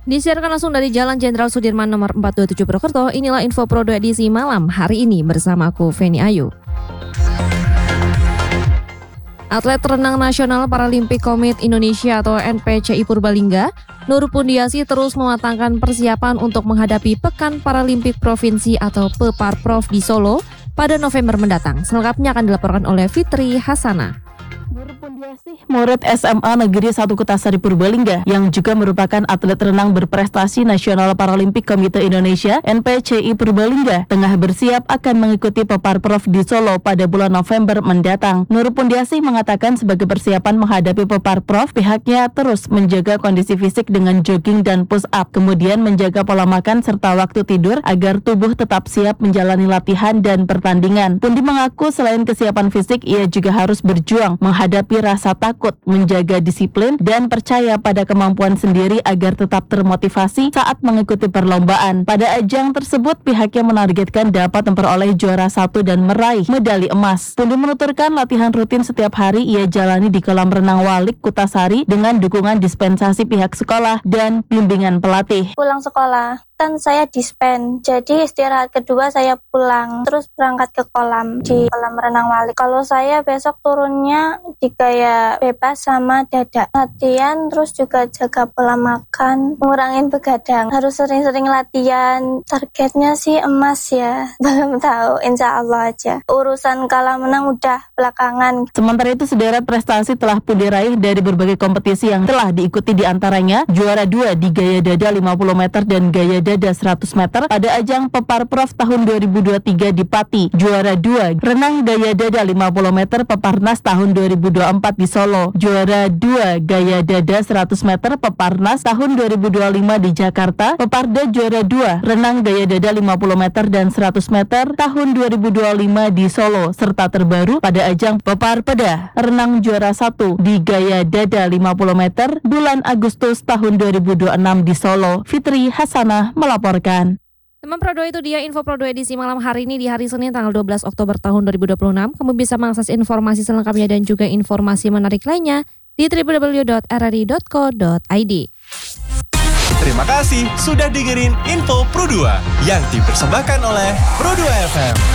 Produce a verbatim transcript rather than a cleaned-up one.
Disiarkan langsung dari Jalan Jenderal Sudirman nomor empat dua tujuh Purwokerto, inilah info Pro dua edisi malam hari ini bersama aku Feni Ayu. Atlet renang nasional Paralimpik Komite Indonesia atau N P C I Purbalingga, Nur Pundiasi terus mematangkan persiapan untuk menghadapi Pekan Paralimpik Provinsi atau Peparprov di Solo pada November mendatang. Selengkapnya akan dilaporkan oleh Fitri Hasanah. Nur Pundiasi, murid S M A Negeri satu Kutasari Purbalingga yang juga merupakan atlet renang berprestasi nasional Paralimpik Komite Indonesia N P C I Purbalingga, tengah bersiap akan mengikuti Peparprov di Solo pada bulan November mendatang. Nur Pundiasi mengatakan sebagai persiapan menghadapi Peparprov, pihaknya terus menjaga kondisi fisik dengan jogging dan push up, kemudian menjaga pola makan serta waktu tidur agar tubuh tetap siap menjalani latihan dan pertandingan. Pundi mengaku selain kesiapan fisik, ia juga harus berjuang menghadapi rasa takut, menjaga disiplin, dan percaya pada kemampuan sendiri agar tetap termotivasi saat mengikuti perlombaan. Pada ajang tersebut, pihaknya menargetkan dapat memperoleh juara satu dan meraih medali emas. Pundi menuturkan latihan rutin setiap hari ia jalani di kolam renang Walik Kutasari dengan dukungan dispensasi pihak sekolah dan bimbingan pelatih. Pulang sekolah, kan saya dispen, jadi istirahat kedua saya pulang, terus berangkat ke kolam di kolam renang Walik. Kalau saya besok turunnya di gaya bebas sama dada, latihan terus juga jaga pola makan, ngurangin begadang, harus sering-sering latihan. Targetnya sih emas ya, belum tahu, insya Allah aja. Urusan kalah menang udah belakangan. Sementara itu sederet prestasi telah Pundi raih dari berbagai kompetisi yang telah diikuti, diantaranya juara dua di gaya dada lima puluh meter dan gaya dada seratus meter pada ajang Peparprov tahun dua ribu dua puluh tiga di Pati, juara dua renang gaya dada lima puluh meter Peparnas tahun dua ribu dua puluh empat di Solo, juara dua gaya dada seratus meter Peparnas tahun dua ribu dua puluh lima di Jakarta, Peparda juara dua renang gaya dada lima puluh meter dan seratus meter tahun dua ribu dua puluh lima di Solo, serta terbaru pada ajang Peparpeda renang juara satu di gaya dada lima puluh meter bulan Agustus tahun dua ribu dua puluh enam di Solo. Fitri Hasanah melaporkan. Teman Pro dua, itu dia info Pro dua edisi malam hari ini di hari Senin tanggal dua belas Oktober tahun dua ribu dua puluh enam. Kamu bisa mengakses informasi selengkapnya dan juga informasi menarik lainnya di w w w dot r r i dot co dot i d. Terima kasih sudah dengerin info Pro dua yang dipersembahkan oleh Pro dua F M.